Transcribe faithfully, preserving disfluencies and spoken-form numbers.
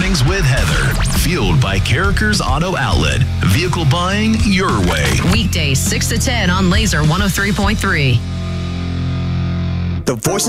Mornings with Heather. Fueled by Carrickers Auto Outlet. Vehicle buying your way. Weekdays six to ten on Laser one oh three point three. The Voice